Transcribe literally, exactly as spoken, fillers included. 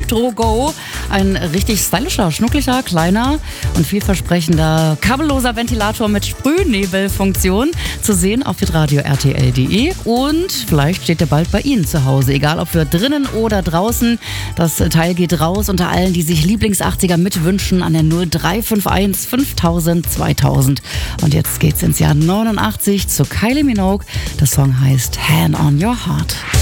Elektro Go. Ein richtig stylischer, schnucklicher, kleiner und vielversprechender kabelloser Ventilator mit Sprühnebelfunktion. Zu sehen auf hitradio punkt r t l punkt d e. Und vielleicht steht er bald bei Ihnen zu Hause. Egal ob für drinnen oder draußen. Das Teil geht raus unter allen, die sich Lieblings-achtziger mitwünschen an der null drei fünf eins fünftausend zweitausend. Und jetzt geht's ins Jahr neunundachtzig zu Kylie Minogue. Der Song heißt Hand on Your Heart.